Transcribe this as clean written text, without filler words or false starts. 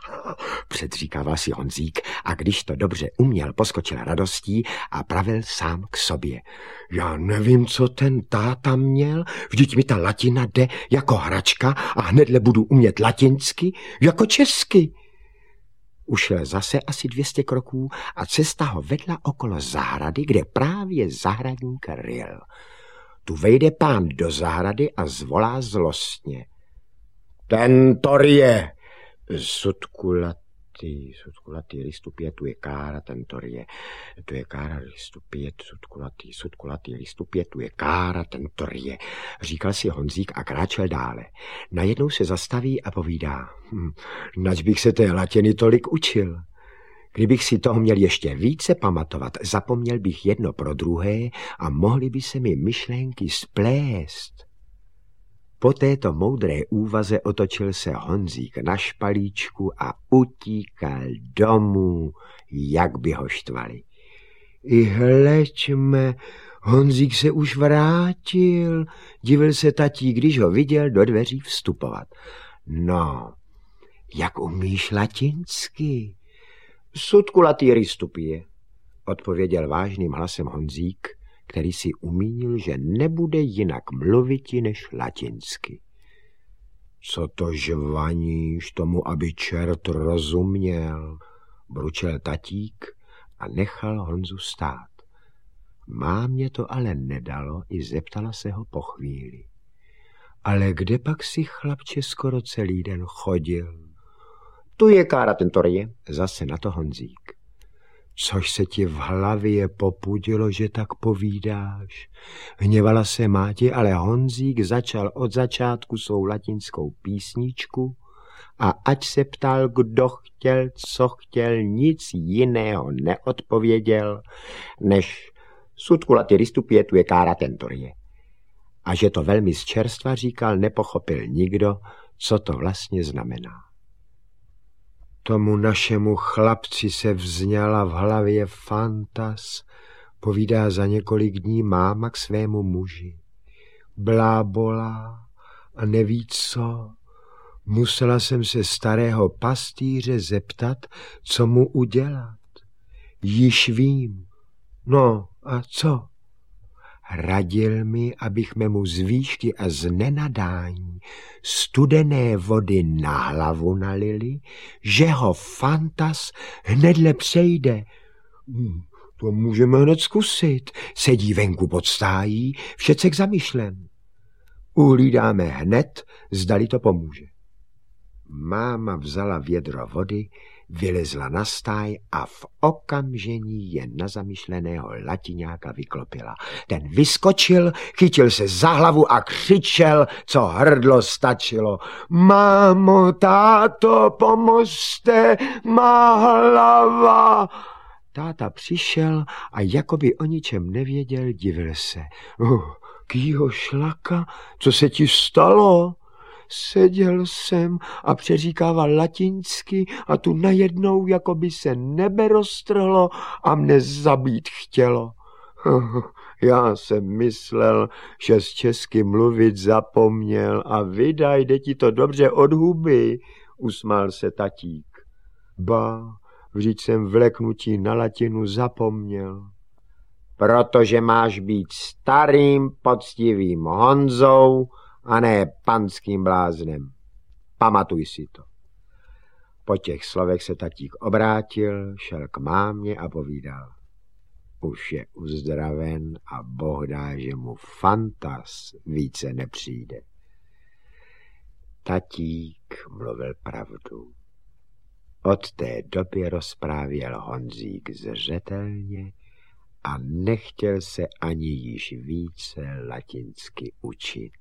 předříkával si Honzík a když to dobře uměl, poskočil radostí a pravil sám k sobě. Já nevím, co ten táta měl, vždyť mi ta latina jde jako hračka a hnedle budu umět latinsky jako česky. Ušel zase asi 200 kroků a cesta ho vedla okolo zahrady, kde právě zahradník ryl. Tu vejde pán do zahrady a zvolá zlostně. Tentorie, sutkulatý listu pět, tu je kára, tentorie, tu je kára listu pět, sutkulatý listu pět, tu je kára, tentorie, říkal si Honzík a kráčel dále. Najednou se zastaví a povídá, nač bych se té latiny tolik učil. Kdybych si toho měl ještě více pamatovat, zapomněl bych jedno pro druhé a mohly by se mi myšlenky splést. Po této moudré úvaze otočil se Honzík na špalíčku a utíkal domů, jak by ho štvali. I hleďme, Honzík se už vrátil, divil se tatík, když ho viděl do dveří vstupovat. No, jak umíš latinsky? Sutkulatý ristupie, odpověděl vážným hlasem Honzík, který si umínil, že nebude jinak mluviti než latinsky. Co to žvaníš tomu, aby čert rozuměl, bručel tatík a nechal Honzu stát. Mámě to ale nedalo, i zeptala se ho po chvíli. Ale kde pak si, chlapče, skoro celý den chodil? Tu je kára tentorie, zase na to Honzík. Což se ti v hlavě popudilo, že tak povídáš? Hněvala se máti, ale Honzík začal od začátku svou latinskou písničku a ať se ptal, kdo chtěl, co chtěl, nic jiného neodpověděl, než sutkulatý ristupie, tu je kára tentorie. A že to velmi z čerstva říkal, nepochopil nikdo, co to vlastně znamená. Tomu našemu chlapci se vzňala v hlavě fantas, povídá za několik dní máma k svému muži. Blábolá a neví co. Musela jsem se starého pastýře zeptat, co mu udělat. Již vím. No a co? Radil mi, abychme mu z výšky a z nenadání studené vody na hlavu nalili, že ho fantas hnedle přejde. To můžeme hned zkusit. Sedí venku pod stájí, všecek zamyšlen. Uhlídáme hned, zdali to pomůže. Máma vzala vědro vody, vylezla na stáj a v okamžení je na zamyšleného latiňáka vyklopila. Ten vyskočil, chytil se za hlavu a křičel, co hrdlo stačilo. Mámo, táto, pomozte, má hlava. Táta přišel a jakoby o ničem nevěděl, divil se. Kýho šlaka, co se ti stalo? Seděl jsem a přeříkával latinsky a tu najednou jakoby se nebe roztrhlo a mne zabít chtělo. Já jsem myslel, že z česky mluvit zapomněl a vydaj, jde ti to dobře od huby, usmál se tatík. Ba, vždyť jsem v leknutí na latinu zapomněl. Protože máš být starým, poctivým Honzou, a ne panským bláznem. Pamatuj si to. Po těch slovech se tatík obrátil, šel k mámě a povídal. Už je uzdraven a Boh dá, že mu fantas více nepřijde. Tatík mluvil pravdu. Od té doby rozprávěl Honzík zřetelně a nechtěl se ani již více latinsky učit.